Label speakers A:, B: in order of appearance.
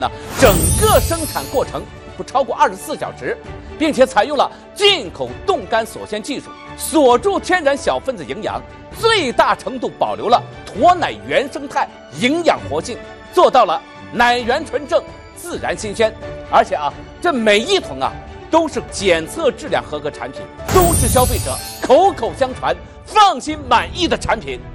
A: 整个生产过程不超过24小时，并且采用了进口冻干锁鲜技术，锁住天然小分子营养，最大程度保留了驼奶原生态营养活性，做到了奶源纯正、自然新鲜。而且这每一桶都是检测质量合格产品，都是消费者口口相传、放心满意的产品。